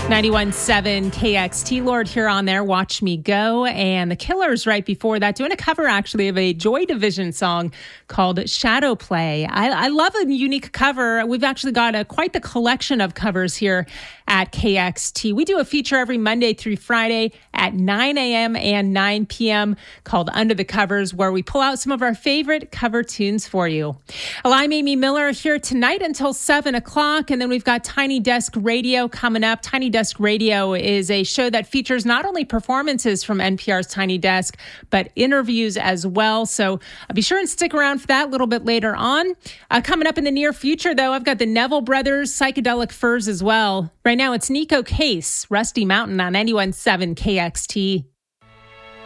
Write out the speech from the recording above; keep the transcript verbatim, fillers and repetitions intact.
ninety-one point seven K X T, Lord here on there, Watch Me Go. And the Killers right before that, doing a cover actually of a Joy Division song called Shadow Play. I, I love a unique cover. We've actually got a, quite the collection of covers here at K X T. We do a feature every Monday through Friday at nine a.m. and nine p.m. called Under the Covers, where we pull out some of our favorite cover tunes for you. Well, I'm Amy Miller here tonight until seven o'clock, and then we've got Tiny Desk Radio coming up. Tiny Desk Radio is a show that features not only performances from N P R's Tiny Desk, but interviews as well. So uh, be sure and stick around for that a little bit later on. Uh, coming up in the near future, though, I've got the Neville Brothers, Psychedelic Furs as well. Right now, it's Nico Case, Rusty Mountain on ninety-one point seven K X T.